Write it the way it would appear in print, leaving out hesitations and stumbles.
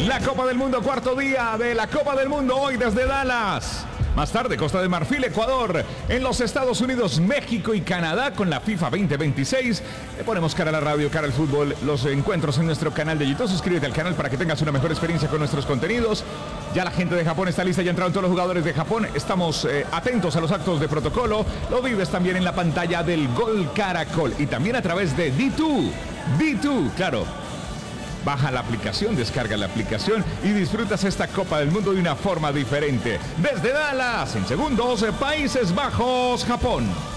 La Copa del Mundo, cuarto día de la Copa del Mundo, hoy desde Dallas. Más tarde, Costa de Marfil, Ecuador. En los Estados Unidos, México y Canadá con la FIFA 2026. Le ponemos cara a la radio, cara al fútbol. Los encuentros en nuestro canal de YouTube. Suscríbete al canal para que tengas una mejor experiencia con nuestros contenidos. Ya la gente de Japón está lista, ya entraron todos los jugadores de Japón. Estamos atentos a los actos de protocolo. Lo vives también en la pantalla del Gol Caracol y también a través de D2. D2, claro. Baja la aplicación, descarga la aplicación y disfrutas esta Copa del Mundo de una forma diferente. Desde Dallas, en segundos, Países Bajos, Japón.